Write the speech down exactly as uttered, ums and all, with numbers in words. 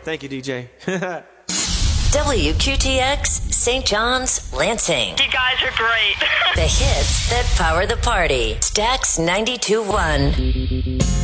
Thank you, D J. W Q T X, Saint John's, Lansing. You guys are great. The hits that power the party. Stax ninety-two point one.